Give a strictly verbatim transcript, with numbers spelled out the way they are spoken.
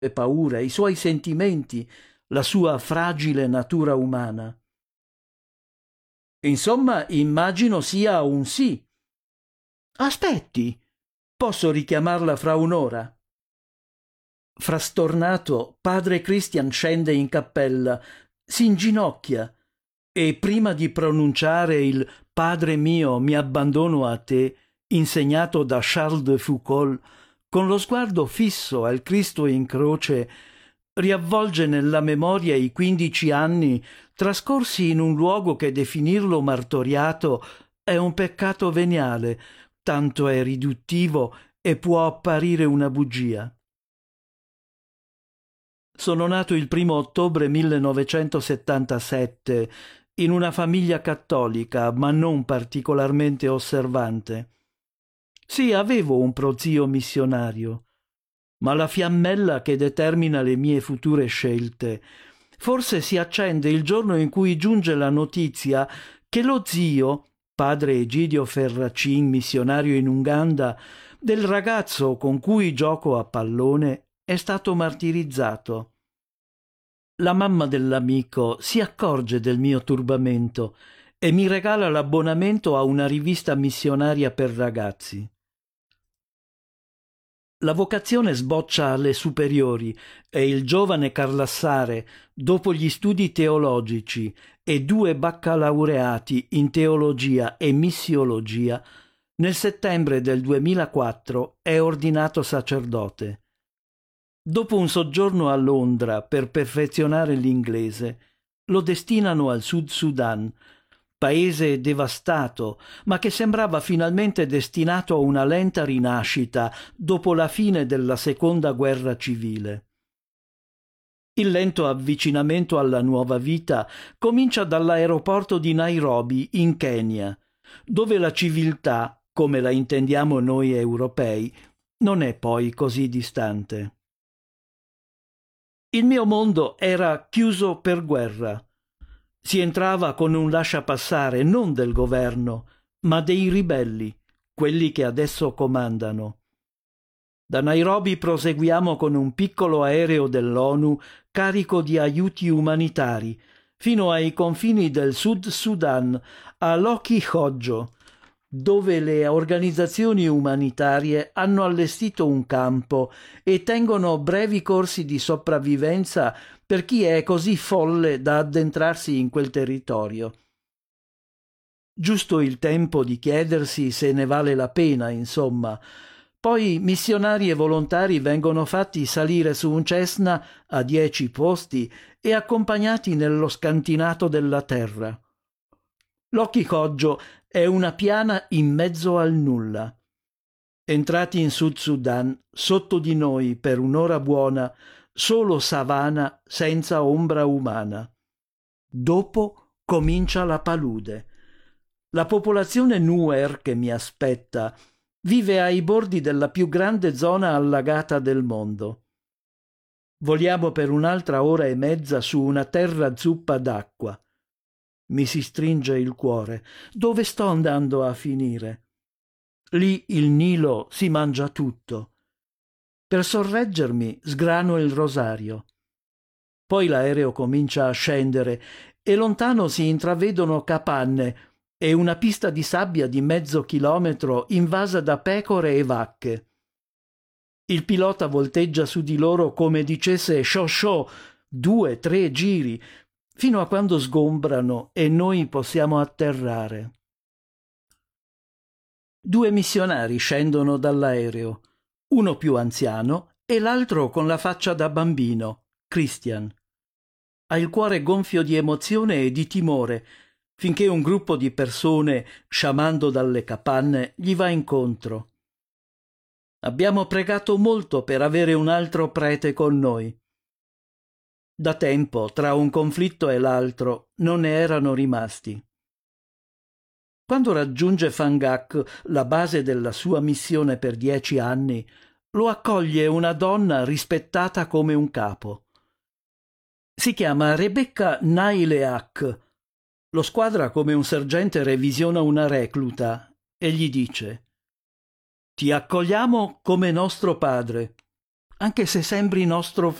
sue paure, i suoi sentimenti, la sua fragile natura umana. Insomma, immagino sia un sì. Aspetti, posso richiamarla fra un'ora? Frastornato, padre Christian scende in cappella, si inginocchia e prima di pronunciare il Padre mio, mi abbandono a te, insegnato da Charles de Foucault, con lo sguardo fisso al Cristo in croce, riavvolge nella memoria i quindici anni trascorsi in un luogo che definirlo martoriato è un peccato veniale, tanto è riduttivo e può apparire una bugia. Sono nato il primo ottobre millenovecentosettantasette in una famiglia cattolica, ma non particolarmente osservante. Sì, avevo un prozio missionario, ma la fiammella che determina le mie future scelte forse si accende il giorno in cui giunge la notizia che lo zio, padre Egidio Ferracin, missionario in Uganda, del ragazzo con cui gioco a pallone, è stato martirizzato. La mamma dell'amico si accorge del mio turbamento e mi regala l'abbonamento a una rivista missionaria per ragazzi. La vocazione sboccia alle superiori e il giovane Carlassare, dopo gli studi teologici e due baccalaureati in teologia e missiologia, nel settembre del duemilaquattro è ordinato sacerdote. Dopo un soggiorno a Londra per perfezionare l'inglese, lo destinano al Sud Sudan, paese devastato, ma che sembrava finalmente destinato a una lenta rinascita dopo la fine della seconda guerra civile. Il lento avvicinamento alla nuova vita comincia dall'aeroporto di Nairobi, in Kenya, dove la civiltà, come la intendiamo noi europei, non è poi così distante. Il mio mondo era chiuso per guerra. Si entrava con un lasciapassare non del governo, ma dei ribelli, quelli che adesso comandano. Da Nairobi proseguiamo con un piccolo aereo dell'ONU carico di aiuti umanitari, fino ai confini del Sud Sudan, a Lokihodjo, dove le organizzazioni umanitarie hanno allestito un campo e tengono brevi corsi di sopravvivenza per chi è così folle da addentrarsi in quel territorio. Giusto il tempo di chiedersi se ne vale la pena, insomma. Poi missionari e volontari vengono fatti salire su un Cessna a dieci posti e accompagnati nello scantinato della terra. Lokihodjo è una piana in mezzo al nulla. Entrati in Sud Sudan, sotto di noi per un'ora buona, solo savana senza ombra umana. Dopo comincia la palude. La popolazione Nuer che mi aspetta vive ai bordi della più grande zona allagata del mondo. Voliamo per un'altra ora e mezza su una terra zuppa d'acqua. Mi si stringe il cuore. Dove sto andando a finire? Lì il Nilo si mangia tutto. Per sorreggermi sgrano il rosario. Poi l'aereo comincia a scendere e lontano si intravedono capanne e una pista di sabbia di mezzo chilometro invasa da pecore e vacche. Il pilota volteggia su di loro come dicesse «sciò sciò», due, tre giri, fino a quando sgombrano e noi possiamo atterrare. Due missionari scendono dall'aereo, uno più anziano e l'altro con la faccia da bambino, Christian. Ha il cuore gonfio di emozione e di timore, finché un gruppo di persone, sciamando dalle capanne, gli va incontro. Abbiamo pregato molto per avere un altro prete con noi. Da tempo, tra un conflitto e l'altro, non ne erano rimasti. Quando raggiunge Fangak, la base della sua missione per dieci anni, lo accoglie una donna rispettata come un capo. Si chiama Rebecca Naileak. Lo squadra come un sergente revisiona una recluta e gli dice: «Ti accogliamo come nostro padre. anche se sembri nostro